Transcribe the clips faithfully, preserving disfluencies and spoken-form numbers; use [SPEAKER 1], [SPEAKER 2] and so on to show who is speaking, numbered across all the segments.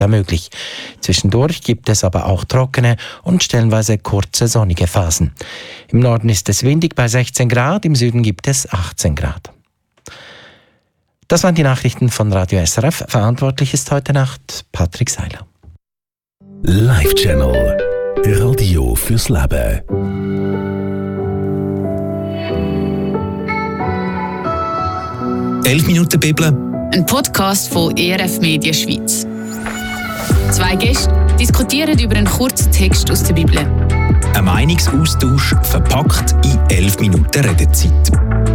[SPEAKER 1] möglich. Zwischendurch gibt es aber auch trockene und stellenweise kurze sonnige Phasen. Im Norden ist es windig bei sechzehn Grad, im Süden gibt es achtzehn Grad. Das waren die Nachrichten von Radio S R F. Verantwortlich ist heute Nacht Patrick Seiler.
[SPEAKER 2] Live Channel. Radio fürs Leben.
[SPEAKER 3] elf Minuten Bibel.
[SPEAKER 4] Ein Podcast von E R F Media Schweiz. Zwei Gäste diskutieren über einen kurzen Text aus der Bibel.
[SPEAKER 3] Ein Meinungsaustausch verpackt in elf Minuten Redezeit.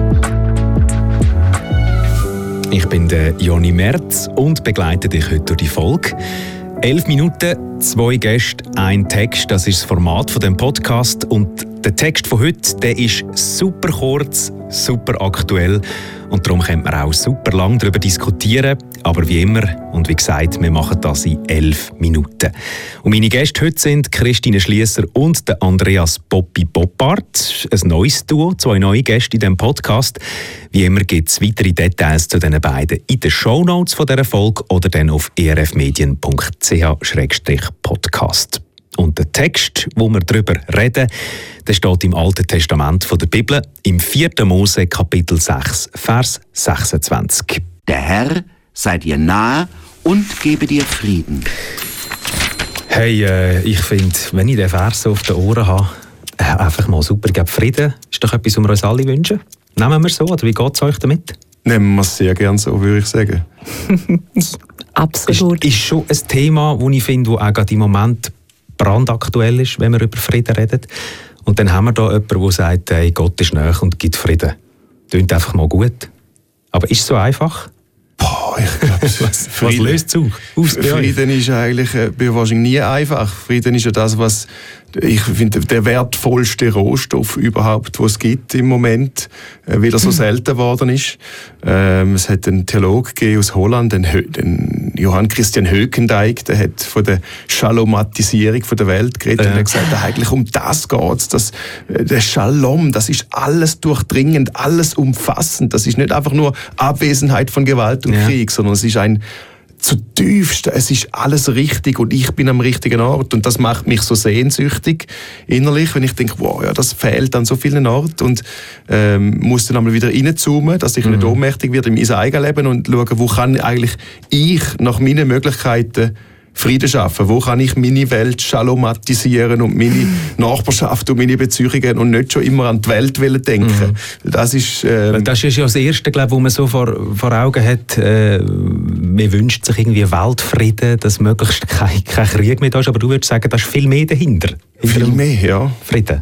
[SPEAKER 3] Ich bin der Joni Merz und begleite dich heute durch die Folge. Elf Minuten, zwei Gäste, ein Text, das ist das Format von dem Podcast. Und der Text von heute, der ist super kurz, super aktuell. Und darum können wir auch super lang darüber diskutieren. Aber wie immer, und wie gesagt, wir machen das in elf Minuten. Und meine Gäste heute sind Christine Schliesser und der Andreas Poppi Boppard. Ein neues Duo, zwei neue Gäste in diesem Podcast. Wie immer gibt es weitere Details zu diesen beiden in den Shownotes von dieser Folge oder dann auf e r f medien punkt c h slash podcast. Und der Text, wo wir darüber reden, der steht im Alten Testament von der Bibel, im vierten Mose Kapitel sechs, Vers sechsundzwanzig.
[SPEAKER 5] Der Herr sei dir nahe und gebe dir Frieden.
[SPEAKER 3] Hey, äh, ich finde, wenn ich den Vers so auf den Ohren habe, äh, einfach mal super, gebe Frieden. Ist doch etwas, was wir uns alle wünschen. Nehmen wir es so, oder wie geht es euch damit?
[SPEAKER 6] Nehmen wir es sehr gerne so, würde ich sagen.
[SPEAKER 7] Absolut.
[SPEAKER 3] Ist, ist schon ein Thema, das ich finde, das auch gerade im Moment brandaktuell ist, wenn wir über Frieden reden. Und dann haben wir da jemanden, der sagt, hey, Gott ist nahe und gibt Frieden. Klingt einfach mal gut. Aber ist es so einfach?
[SPEAKER 6] Boah, ich glaube,
[SPEAKER 3] was, was löst es aus?
[SPEAKER 6] Frieden ist eigentlich äh, wahrscheinlich nie einfach. Frieden ist ja das, was ich finde, der wertvollste Rohstoff überhaupt, den es gibt im Moment, äh, weil er so selten geworden ist. Ähm, es hat einen Theologen gegeben aus Holland, den, den Johann Christian Höckendijk, der hat von der Shalomatisierung von der Welt geredet äh. und hat gesagt, eigentlich um das geht es. Der Shalom, das ist alles durchdringend, alles umfassend. Das ist nicht einfach nur Abwesenheit von Gewalt und ja. Krieg, sondern es ist ein zutiefst, es ist alles richtig und ich bin am richtigen Ort und das macht mich so sehnsüchtig innerlich, wenn ich denke, wow, ja, das fehlt an so vielen Orten und ähm, muss dann einmal wieder reinzoomen, dass ich mhm. nicht ohnmächtig werde in mein eigenes Leben und schauen, wo kann eigentlich ich nach meinen Möglichkeiten Frieden schaffen, wo kann ich meine Welt schalomatisieren und meine Nachbarschaft und meine Beziehungen und nicht schon immer an die Welt denken. Mhm. Das ist, ähm
[SPEAKER 3] das ist ja das Erste, glaube ich, wo man so vor, vor Augen hat. Äh, man wünscht sich irgendwie Weltfrieden, dass möglichst kein, kein Krieg mehr da ist, aber du würdest sagen, da ist viel mehr dahinter.
[SPEAKER 6] Viel mehr, ja.
[SPEAKER 3] Frieden.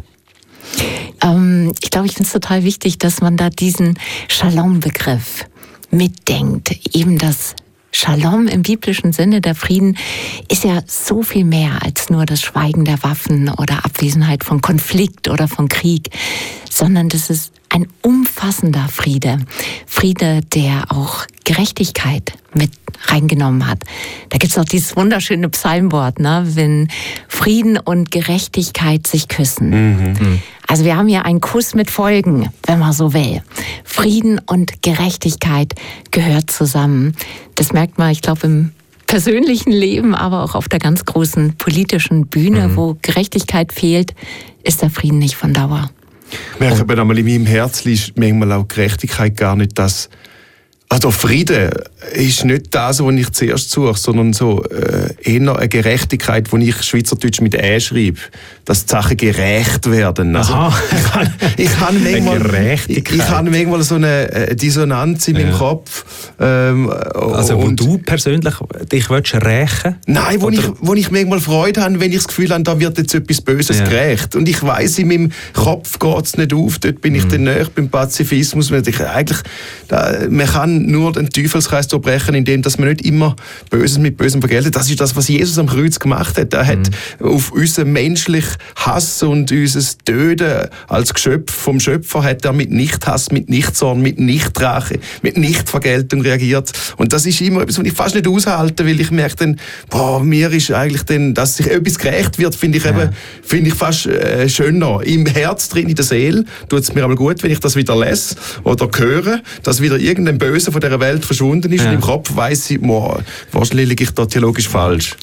[SPEAKER 7] Ähm, ich glaube, ich finde es total wichtig, dass man da diesen Shalom-Begriff mitdenkt. Eben das Shalom im biblischen Sinne, der Frieden, ist ja so viel mehr als nur das Schweigen der Waffen oder Abwesenheit von Konflikt oder von Krieg, sondern das ist ein umfassender Friede. Friede, der auch Gerechtigkeit mit reingenommen hat. Da gibt es auch dieses wunderschöne Psalmwort, ne? Wenn Frieden und Gerechtigkeit sich küssen. Mhm. Also wir haben hier einen Kuss mit Folgen, wenn man so will. Frieden und Gerechtigkeit gehört zusammen. Das merkt man, ich glaube, im persönlichen Leben, aber auch auf der ganz großen politischen Bühne, mhm. wo Gerechtigkeit fehlt, ist der Frieden nicht von Dauer.
[SPEAKER 6] Ich merke aber einmal, in meinem Herzen ist manchmal auch Gerechtigkeit gar nicht das. Also Frieden ist nicht das, was ich zuerst suche, sondern so äh, eher eine Gerechtigkeit, die ich Schweizerdeutsch mit «ä» schreibe, dass die Sachen gerecht werden. Also,
[SPEAKER 3] Aha.
[SPEAKER 6] Ich habe ich hab manchmal, ich, ich hab manchmal so eine Dissonanz in meinem ja. Kopf. Ähm,
[SPEAKER 3] also wo du persönlich dich willst rächen?
[SPEAKER 6] Nein, wo ich, wo ich manchmal Freude habe, wenn ich das Gefühl habe, da wird jetzt etwas Böses ja. gerecht. Und ich weiss, in meinem Kopf geht es nicht auf, dort bin ich mhm. dann näher beim Pazifismus. Ich, eigentlich, da, man kann nur den Teufelskreis durchbrechen, indem dass man nicht immer Böses mit Bösem vergeltet. Das ist das, was Jesus am Kreuz gemacht hat. Er mhm. hat auf unseren menschlichen Hass und unser Töten als Geschöpf vom Schöpfer hat er mit Nichthass, mit Nichtzorn, mit Nichtrache, mit Nichtvergeltung reagiert. Und das ist immer etwas, was ich fast nicht aushalte, weil ich merke dann, boah, mir ist eigentlich dann, dass sich etwas gerecht wird, finde ich ja. eben, finde ich fast äh, schöner. Im Herz drin, in der Seele, tut es mir aber gut, wenn ich das wieder lese oder höre, dass wieder irgendein Böses Böse von dieser Welt verschwunden ist. Ja. Und im Kopf weiss sie, wahrscheinlich liege ich da theologisch falsch.